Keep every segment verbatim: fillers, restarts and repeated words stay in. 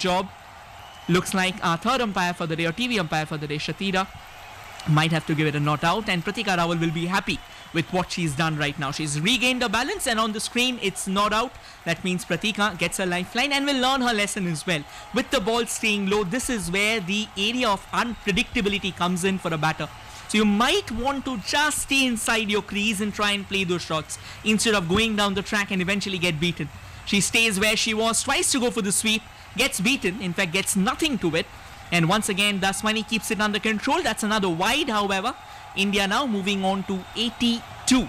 job. Looks like our third umpire for the day, or T V umpire for the day, Shatira, might have to give it a not out, and Pratika Rawal will be happy with what she's done right now. She's regained her balance, and on the screen it's not out. That means Pratika gets a lifeline and will learn her lesson as well. With the ball staying low, this is where the area of unpredictability comes in for a batter. So you might want to just stay inside your crease and try and play those shots instead of going down the track and eventually get beaten. She stays where she was, tries to go for the sweep, gets beaten, in fact gets nothing to it. And once again, Daswani keeps it under control. That's another wide, however. India now moving on to eighty-two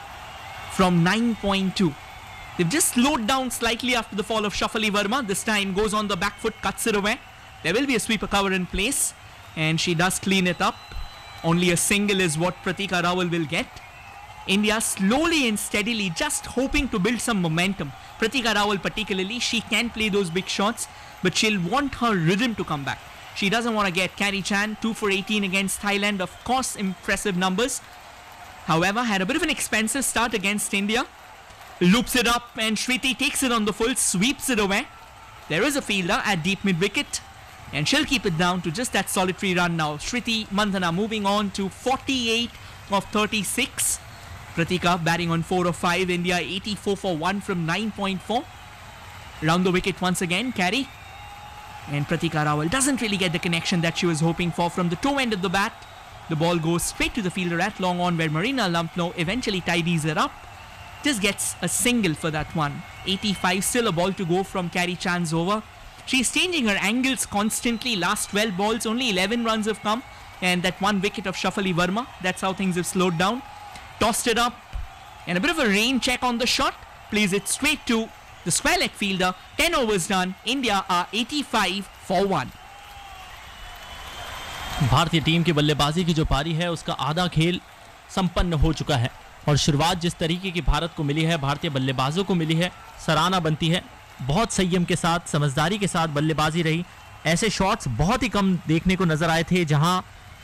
from nine point two. They've just slowed down slightly after the fall of Shafali Verma. This time goes on the back foot, cuts it away. There will be a sweeper cover in place, and she does clean it up. Only a single is what Pratika Rawal will get. India slowly and steadily just hoping to build some momentum. Pratika Rawal particularly, she can play those big shots, but she'll want her rhythm to come back. She doesn't want to get Carrie Chan, two for eighteen against Thailand. Of course, impressive numbers. However, had a bit of an expensive start against India. Loops it up, and Shriti takes it on the full, sweeps it away. There is a fielder at deep mid-wicket, and she'll keep it down to just that solitary run now. Shriti Mandhana moving on to forty-eight of thirty-six. Pratika batting on four of five. India eighty-four for one from nine point four. Round the wicket once again, Carey. And Pratika Rawal doesn't really get the connection that she was hoping for from the toe end of the bat. The ball goes straight to the fielder at long on, where Marina Lumpno eventually tidies it up. Just gets a single for that one. eighty-five, still a ball to go from Carrie Chan's over. She's changing her angles constantly. Last twelve balls, only eleven runs have come. And that one wicket of Shafali Verma, that's how things have slowed down. Tossed it up, and a bit of a rain check on the shot. Plays it straight to the square leg fielder. ten overs done. India are eighty-five for one. भारतीय team की बल्लेबाजी की जो पारी है उसका आधा खेल संपन्न हो चुका है, और शुरुआत जिस तरीके की भारत को मिली है, भारतीय बल्लेबाजों को मिली है, सराहना बनती है। बहुत संयम के साथ, समझदारी के साथ बल्लेबाजी रही। ऐसे शॉट्स बहुत ही कम देखने को नजर आए थे जहां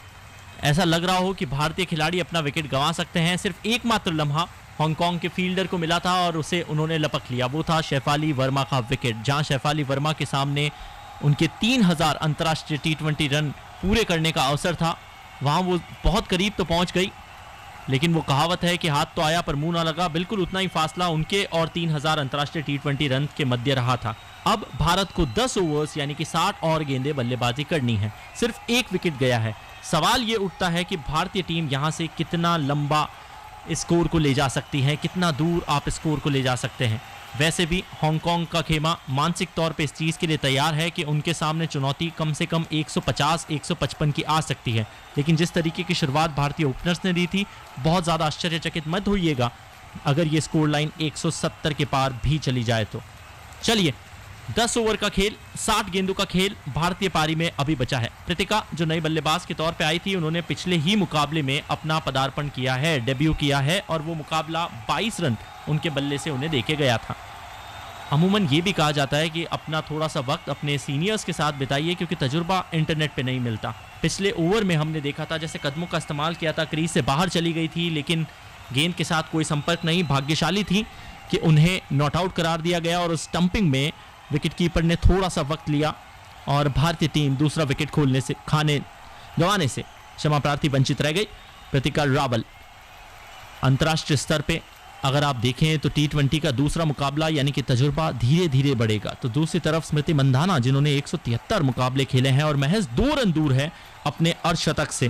ऐसा लग रहा हो कि भारतीय खिलाड़ी अपना विकेट गंवा सकते हैं। सिर्फ एकमात्र लम्हा हांगकांग के फील्डर को मिला था और उसे उन्होंने लपक लिया। वो था शेफाली वर्मा का विकेट, जहां शेफाली वर्मा के सामने उनके तीन हज़ार अंतर्राष्ट्रीय टी ट्वेंटी रन पूरे करने का अवसर था। वहां वो बहुत करीब तो पहुंच गई, लेकिन वो कहावत है कि हाथ तो आया पर मुंह ना लगा। बिल्कुल उतना ही फासला उनके और तीन हज़ार अंतर्राष्ट्रीय टी ट्वेंटी रन के मध्य रहा था। अब भारत को दस ओवर्स यानी कि साठ और गेंदें बल्लेबाजी करनी है। सिर्फ एक विकेट गया है। सवाल ये उठता है कि भारतीय टीम यहां से कितना लंबा स्कोर को ले जा सकती है, कितना दूर आप स्कोर को ले जा सकते हैं। वैसे भी हांगकांग का खेमा मानसिक तौर पे इस चीज़ के लिए तैयार है कि उनके सामने चुनौती कम से कम एक सौ पचास एक सौ पचपन की आ सकती है। लेकिन जिस तरीके की शुरुआत भारतीय ओपनर्स ने दी थी, बहुत ज़्यादा आश्चर्यचकित मत होइएगा अगर ये स्कोर लाइन एक सौ सत्तर के पार भी चली जाए तो। चलिए, दस ओवर का खेल, साठ गेंदों का खेल भारतीय पारी में अभी बचा है। कृतिका जो नई बल्लेबाज के तौर पे आई थी, उन्होंने पिछले ही मुकाबले में अपना पदार्पण किया है, डेब्यू किया है, और वो मुकाबला बाईस रन उनके बल्ले से उन्हें देके गया था। अमूमन ये भी कहा जाता है कि अपना थोड़ा सा वक्त अपने सीनियर्स के साथ बिताइए, क्योंकि तजुर्बा इंटरनेट पे नहीं मिलता। पिछले ओवर में हमने देखा था जैसे कदमों का इस्तेमाल किया था, क्रीज से बाहर चली गई थी, लेकिन गेंद के साथ कोई संपर्क नहीं। भाग्यशाली थी कि उन्हें नॉट आउट करार दिया गया, और उस स्टंपिंग में विकेट कीपर ने थोड़ा सा वक्त लिया और भारतीय टीम दूसरा विकेट खोलने से खाने गंवाने से क्षमा प्रार्थी वंचित रह गई। कृतिका रावल अंतर्राष्ट्रीय स्तर पे अगर आप देखें तो टी ट्वेंटी का दूसरा मुकाबला यानी कि तजुर्बा धीरे धीरे बढ़ेगा। तो दूसरी तरफ स्मृति मंधाना, जिन्होंने एक सौ तिहत्तर मुकाबले खेले हैं और महज दो रन दूर है अपने अर्धशतक से।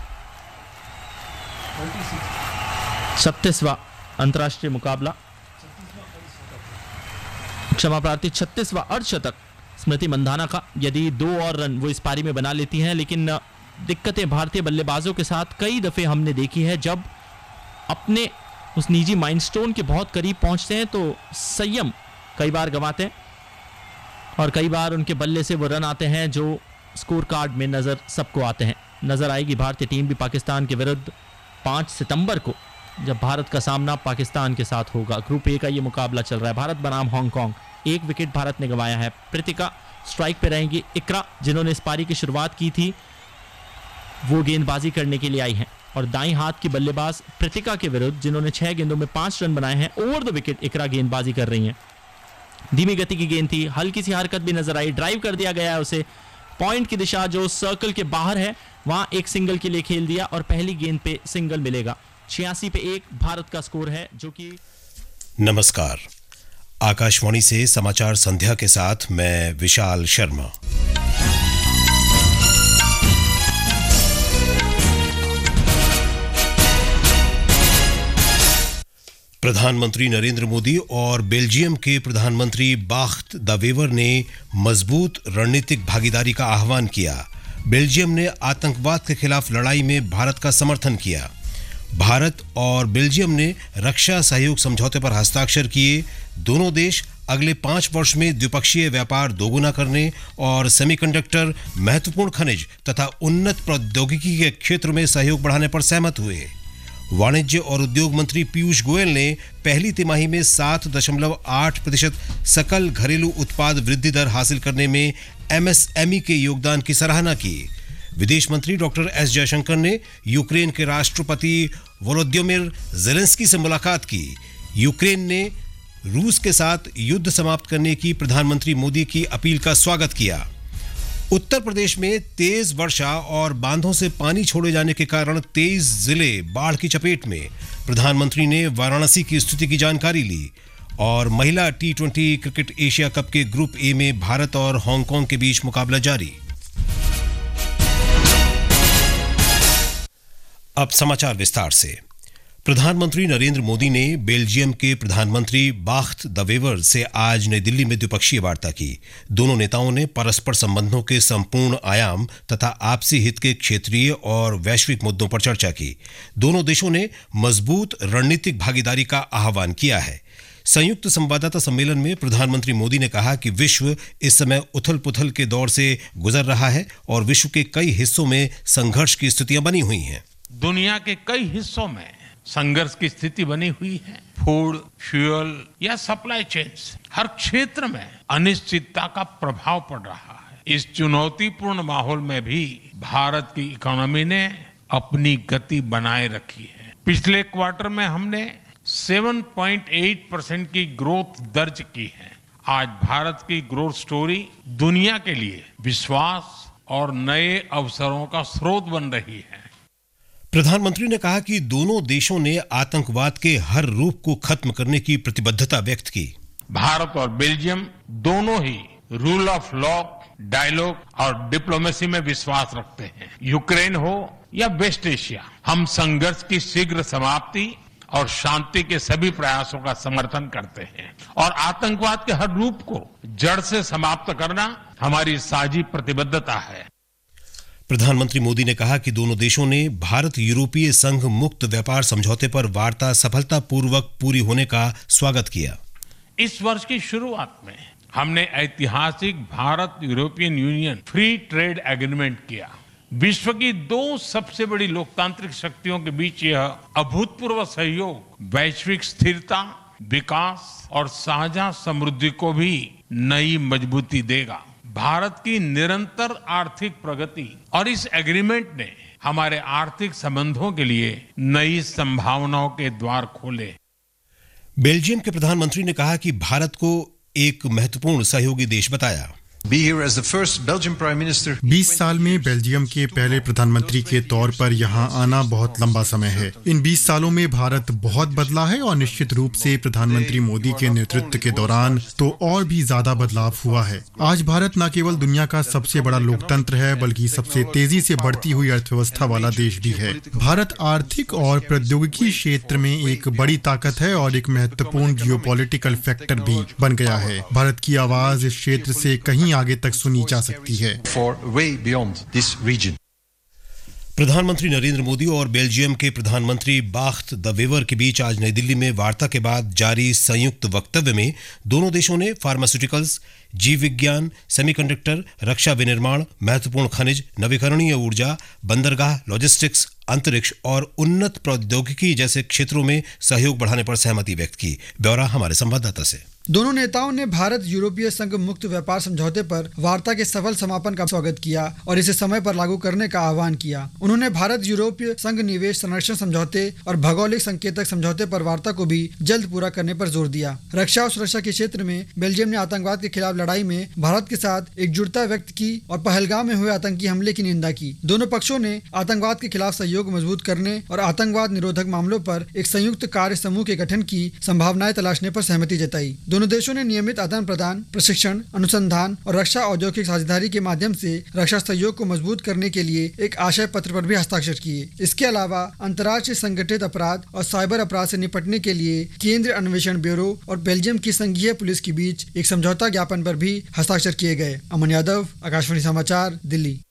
छत्तीसवां अंतर्राष्ट्रीय मुकाबला, क्षमा प्रार्थी छत्तीसवां अर्धशतक स्मृति मंधाना का। यदि दो और रन वो इस पारी में बना लेती हैं, लेकिन दिक्कतें भारतीय बल्लेबाजों के साथ कई दफे हमने देखी है, जब अपने उस निजी माइलस्टोन के बहुत करीब पहुंचते हैं तो संयम कई बार गंवाते हैं, और कई बार उनके बल्ले से वो रन आते हैं जो स्कोर कार्ड में नजर सबको आते हैं। नजर आएगी भारतीय टीम भी पाकिस्तान के विरुद्ध पाँच सितंबर को, जब भारत का सामना पाकिस्तान के साथ होगा। ग्रुप ए का ये मुकाबला चल रहा है। भारत बनाम हांगकांग, एक विकेट भारत ने गंवाया है। कृतिका स्ट्राइक पे रहेंगी। इकरा, जिन्होंने इस पारी की शुरुआत की थी, वो गेंदबाजी करने के लिए आई हैं, और दाईं हाथ की बल्लेबाज कृतिका के विरुद्ध, जिन्होंने छह गेंदों में पांच रन बनाए हैं, ओवर द विकेट इकरा गेंदबाजी कर रही हैं। धीमी गति की गेंद थी, हल्की सी हरकत भी नजर आई, ड्राइव कर दिया गया है उसे पॉइंट की दिशा जो सर्कल के बाहर है वहां एक सिंगल के लिए खेल दिया और पहली गेंद पे सिंगल मिलेगा। छियासी पे एक भारत का स्कोर है जो कि नमस्कार, आकाशवाणी से समाचार संध्या के साथ मैं विशाल शर्मा। प्रधानमंत्री नरेंद्र मोदी और बेल्जियम के प्रधानमंत्री बाख्त द वेवर ने मजबूत रणनीतिक भागीदारी का आह्वान किया। बेल्जियम ने आतंकवाद के खिलाफ लड़ाई में भारत का समर्थन किया। भारत और बेल्जियम ने रक्षा सहयोग समझौते पर हस्ताक्षर किए। दोनों देश अगले पांच वर्ष में द्विपक्षीय व्यापार दोगुना करने और सेमीकंडक्टर, महत्वपूर्ण खनिज तथा उन्नत प्रौद्योगिकी के क्षेत्र में सहयोग बढ़ाने पर सहमत हुए। वाणिज्य और उद्योग मंत्री पीयूष गोयल ने पहली तिमाही में सात दशमलव आठ प्रतिशत सकल घरेलू उत्पाद वृद्धि दर हासिल करने में एमएसएमई के योगदान की सराहना की। विदेश मंत्री डॉक्टर एस जयशंकर ने यूक्रेन के राष्ट्रपति वोलोदिमीर ज़ेलेंस्की से मुलाकात की। यूक्रेन ने रूस के साथ युद्ध समाप्त करने की प्रधानमंत्री मोदी की अपील का स्वागत किया। उत्तर प्रदेश में तेज वर्षा और बांधों से पानी छोड़े जाने के कारण तेईस जिले बाढ़ की चपेट में। प्रधानमंत्री ने वाराणसी की स्थिति की जानकारी ली। और महिला T twenty cricket Asia cup के ग्रुप ए में भारत और हांगकांग के बीच मुकाबला जारी। अब समाचार विस्तार से। प्रधानमंत्री नरेंद्र मोदी ने बेल्जियम के प्रधानमंत्री बाख्त द वेवर से आज नई दिल्ली में द्विपक्षीय वार्ता की। दोनों नेताओं ने परस्पर संबंधों के संपूर्ण आयाम तथा आपसी हित के क्षेत्रीय और वैश्विक मुद्दों पर चर्चा की। दोनों देशों ने मजबूत रणनीतिक भागीदारी का आह्वान किया है। संयुक्त संवाददाता सम्मेलन में प्रधानमंत्री मोदी ने कहा कि विश्व इस समय उथल-पुथल के दौर से गुजर रहा है और विश्व के कई हिस्सों में संघर्ष की स्थितियां बनी हुई हैं। दुनिया के कई हिस्सों में संघर्ष की स्थिति बनी हुई है। फूड, फ्यूल या सप्लाई चेन्स, हर क्षेत्र में अनिश्चितता का प्रभाव पड़ रहा है। इस चुनौतीपूर्ण माहौल में भी भारत की इकोनॉमी ने अपनी गति बनाए रखी है। पिछले क्वार्टर में हमने सात पॉइंट आठ परसेंट की ग्रोथ दर्ज की है। आज भारत की ग्रोथ स्टोरी दुनिया के लिए विश्वास और नए अवसरों का स्रोत बन रही है। प्रधानमंत्री ने कहा कि दोनों देशों ने आतंकवाद के हर रूप को खत्म करने की प्रतिबद्धता व्यक्त की। भारत और बेल्जियम दोनों ही रूल ऑफ लॉ, डायलॉग और डिप्लोमेसी में विश्वास रखते हैं। यूक्रेन हो या वेस्ट एशिया, हम संघर्ष की शीघ्र समाप्ति और शांति के सभी प्रयासों का समर्थन करते हैं और आतंकवाद के हर रूप को जड़ से समाप्त करना हमारी साझी प्रतिबद्धता है। प्रधानमंत्री मोदी ने कहा कि दोनों देशों ने भारत यूरोपीय संघ मुक्त व्यापार समझौते पर वार्ता सफलतापूर्वक पूरी होने का स्वागत किया। इस वर्ष की शुरुआत में हमने ऐतिहासिक Bharat European union free trade agreement किया। विश्व की दो सबसे बड़ी लोकतांत्रिक शक्तियों के बीच यह अभूतपूर्व सहयोग वैश्विक स्थिरता, विकास और साझा समृद्धि को भी नई मजबूती देगा। भारत की निरंतर आर्थिक प्रगति और इस एग्रीमेंट ने हमारे आर्थिक संबंधों के लिए नई संभावनाओं के द्वार खोले। बेल्जियम के प्रधानमंत्री ने कहा कि भारत को एक महत्वपूर्ण सहयोगी देश बताया। बीस साल में बेल्जियम के पहले प्रधानमंत्री के तौर पर यहाँ आना बहुत लंबा समय है। इन बीस सालों में भारत बहुत बदला है और निश्चित रूप से प्रधानमंत्री मोदी के नेतृत्व के दौरान तो और भी ज्यादा बदलाव हुआ है। आज भारत न केवल दुनिया का सबसे बड़ा लोकतंत्र है बल्कि सबसे तेजी से बढ़ती हुई अर्थव्यवस्था वाला देश भी है। भारत आर्थिक और प्रौद्योगिकी क्षेत्र में एक बड़ी ताकत है और एक महत्वपूर्ण जियोपॉलिटिकल फैक्टर भी बन गया है। भारत की आवाज इस क्षेत्र से कहीं आगे तक सुनी जा सकती है। प्रधानमंत्री नरेंद्र मोदी और बेल्जियम के प्रधानमंत्री बाख्त द वेवर के बीच आज नई दिल्ली में वार्ता के बाद जारी संयुक्त वक्तव्य में दोनों देशों ने फार्मास्यूटिकल्स, जीव विज्ञान, सेमीकंडक्टर, रक्षा विनिर्माण, महत्वपूर्ण खनिज, नवीकरणीय ऊर्जा, बंदरगाह, लॉजिस्टिक्स, अंतरिक्ष और उन्नत प्रौद्योगिकी जैसे क्षेत्रों में सहयोग बढ़ाने पर सहमति व्यक्त की। ब्यौरा हमारे संवाददाता से। दोनों नेताओं ने भारत यूरोपीय संघ मुक्त व्यापार समझौते पर वार्ता के सफल समापन का स्वागत किया और इसे समय पर लागू करने का आह्वान किया। उन्होंने भारत यूरोपीय संघ निवेश संरक्षण समझौते और भौगोलिक संकेतक समझौते पर वार्ता को भी जल्द पूरा करने पर जोर दिया। रक्षा और सुरक्षा के क्षेत्र में बेल्जियम ने आतंकवाद के खिलाफ लड़ाई में भारत के साथ एकजुटता व्यक्त की और पहलगाम में हुए आतंकी हमले की निंदा की। दोनों पक्षों ने आतंकवाद के खिलाफ सहयोग मजबूत करने और आतंकवाद निरोधक मामलों पर एक संयुक्त कार्य समूह के गठन की संभावनाएं तलाशने पर सहमति जताई। दोनों देशों ने नियमित आदान प्रदान, प्रशिक्षण, अनुसंधान और रक्षा औद्योगिक साझेदारी के माध्यम से रक्षा सहयोग को मजबूत करने के लिए एक आशय पत्र पर भी हस्ताक्षर किए। इसके अलावा अंतर्राष्ट्रीय संगठित अपराध और साइबर अपराध से निपटने के लिए केंद्रीय अन्वेषण ब्यूरो और बेल्जियम की संघीय पुलिस के बीच एक समझौता ज्ञापन पर भी हस्ताक्षर किए गए। अमन यादव, आकाशवाणी समाचार, दिल्ली।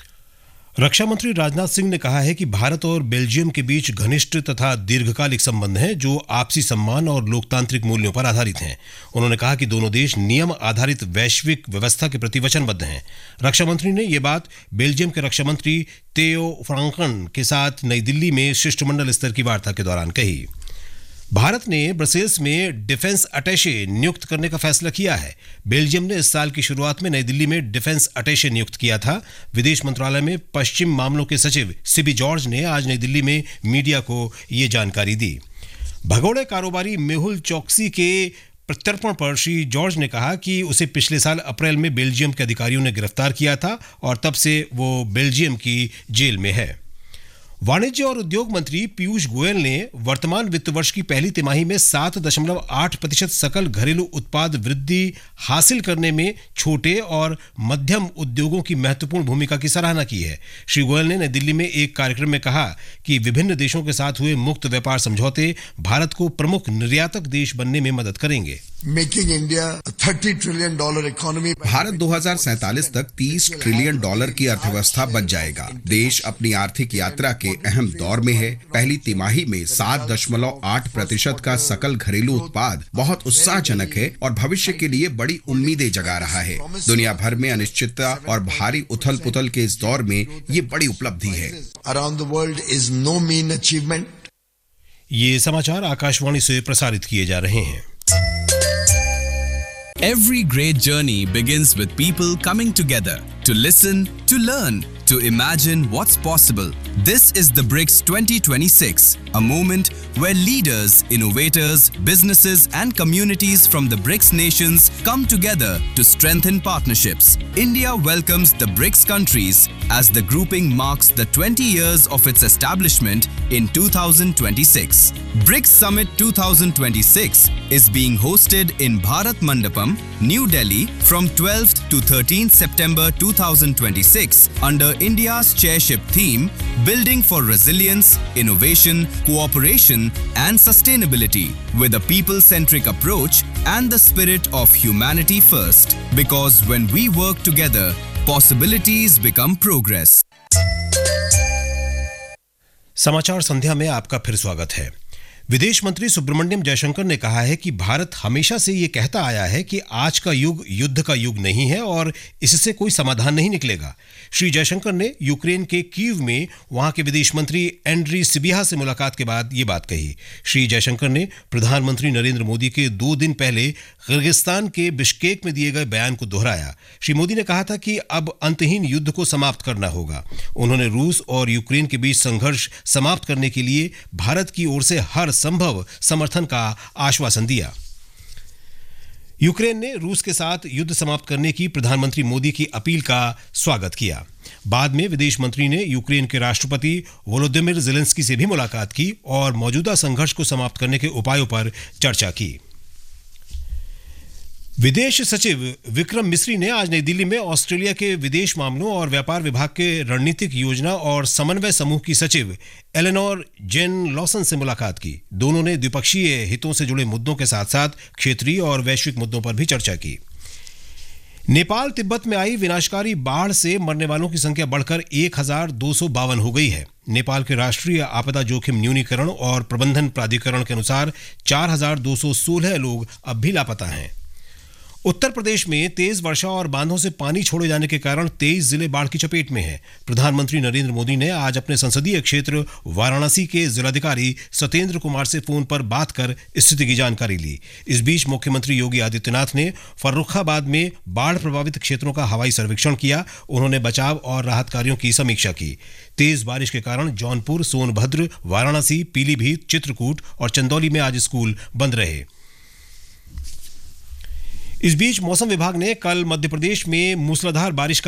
रक्षा मंत्री राजनाथ सिंह ने कहा है कि भारत और बेल्जियम के बीच घनिष्ठ तथा दीर्घकालिक संबंध हैं जो आपसी सम्मान और लोकतांत्रिक मूल्यों पर आधारित हैं। उन्होंने कहा कि दोनों देश नियम आधारित वैश्विक व्यवस्था के प्रति वचनबद्ध हैं। रक्षा मंत्री ने ये बात बेल्जियम के रक्षा मंत्री theo Franken के साथ नई दिल्ली में शिष्टमंडल स्तर की वार्ता के दौरान कही। भारत ने ब्रसेल्स में डिफेंस अटैचे नियुक्त करने का फैसला किया है। बेल्जियम ने इस साल की शुरुआत में नई दिल्ली में डिफेंस अटैचे नियुक्त किया था। विदेश मंत्रालय में पश्चिम मामलों के सचिव सिबी जॉर्ज ने आज नई दिल्ली में मीडिया को ये जानकारी दी। भगोड़े कारोबारी मेहुल चौकसी के प्रत्यर्पण पर श्री जॉर्ज ने कहा कि उसे पिछले साल अप्रैल में बेल्जियम के अधिकारियों ने गिरफ्तार किया था और तब से वो बेल्जियम की जेल में है। वाणिज्य और उद्योग मंत्री पीयूष गोयल ने वर्तमान वित्त वर्ष की पहली तिमाही में सात दशमलव आठ प्रतिशत सकल घरेलू उत्पाद वृद्धि हासिल करने में छोटे और मध्यम उद्योगों की महत्वपूर्ण भूमिका की सराहना की है। श्री गोयल ने नई दिल्ली में एक कार्यक्रम में कहा कि विभिन्न देशों के साथ हुए मुक्त व्यापार समझौते भारत को प्रमुख निर्यातक देश बनने में मदद करेंगे। Making India thirty trillion dollar economy. Bharat दो हज़ार सैंतालीस तक तीस ट्रिलियन डॉलर की अर्थव्यवस्था बन जाएगा। देश अपनी आर्थिक यात्रा के अहम दौर में है। पहली तिमाही में सात दशमलव आठ प्रतिशत का सकल घरेलू उत्पाद बहुत उत्साहजनक है और भविष्य के लिए बड़ी उम्मीदें जगा रहा है। दुनिया भर में अनिश्चितता और भारी उथल पुथल के इस दौर में ये बड़ी उपलब्धि है। Around the world is no mean achievement. ये समाचार आकाशवाणी से प्रसारित किए जा रहे हैं। Every great journey begins with people coming together to listen, to learn, to imagine what's possible. This is the BRICS twenty twenty-six, a moment where leaders, innovators, businesses and communities from the BRICS nations come together to strengthen partnerships. India welcomes the BRICS countries as the grouping marks the twenty years of its establishment in two thousand twenty-six. BRICS Summit twenty twenty-six is being hosted in Bharat Mandapam, New Delhi from twelfth to thirteenth September two thousand twenty-six under India's chairship theme Building for Resilience, Innovation, Cooperation and Sustainability with a people-centric approach and the spirit of humanity first. Because when we work together, possibilities become progress. समाचार संध्या में आपका फिर स्वागत है। विदेश मंत्री सुब्रमण्यम जयशंकर ने कहा है कि भारत हमेशा से ये कहता आया है कि आज का युग युद्ध का युग नहीं है और इससे कोई समाधान नहीं निकलेगा। श्री जयशंकर ने यूक्रेन के कीव में वहां के विदेश मंत्री एंड्री सिबिहा से मुलाकात के बाद ये बात कही। श्री जयशंकर ने प्रधानमंत्री नरेंद्र मोदी के दो दिन पहले किर्गिस्तान के बिश्केक में दिए गए बयान को दोहराया। श्री मोदी ने कहा था कि अब अंतहीन युद्ध को समाप्त करना होगा। उन्होंने रूस और यूक्रेन के बीच संघर्ष समाप्त करने के लिए भारत की ओर से हर संभव समर्थन का आश्वासन दिया। यूक्रेन ने रूस के साथ युद्ध समाप्त करने की प्रधानमंत्री मोदी की अपील का स्वागत किया। बाद में विदेश मंत्री ने यूक्रेन के राष्ट्रपति वोलोदिमिर ज़ेलेंस्की से भी मुलाकात की और मौजूदा संघर्ष को समाप्त करने के उपायों पर चर्चा की। विदेश सचिव विक्रम मिस्री ने आज नई दिल्ली में ऑस्ट्रेलिया के विदेश मामलों और व्यापार विभाग के रणनीतिक योजना और समन्वय समूह की सचिव एलेनोर जेन लॉसन से मुलाकात की। दोनों ने द्विपक्षीय हितों से जुड़े मुद्दों के साथ साथ क्षेत्रीय और वैश्विक मुद्दों पर भी चर्चा की। नेपाल तिब्बत में आई विनाशकारी बाढ़ से मरने वालों की संख्या बढ़कर एक हजार दो सौ बावन हो गई है। नेपाल के राष्ट्रीय आपदा जोखिम न्यूनीकरण और प्रबंधन प्राधिकरण के अनुसार चार हजार दो सौ सोलह लोग अब भी लापता हैं। उत्तर प्रदेश में तेज वर्षा और बांधों से पानी छोड़े जाने के कारण तेईस जिले बाढ़ की चपेट में हैं। प्रधानमंत्री नरेंद्र मोदी ने आज अपने संसदीय क्षेत्र वाराणसी के जिलाधिकारी सत्येंद्र कुमार से फोन पर बात कर स्थिति की जानकारी ली। इस बीच मुख्यमंत्री योगी आदित्यनाथ ने फर्रुखाबाद में बाढ़ प्रभावित क्षेत्रों का हवाई सर्वेक्षण किया। उन्होंने बचाव और राहत कार्यों की समीक्षा की। तेज बारिश के कारण जौनपुर, सोनभद्र, वाराणसी, पीलीभीत, चित्रकूट और चंदौली में आज स्कूल बंद रहे। इस बीच मौसम विभाग ने कल मध्य प्रदेश में मूसलाधार बारिश का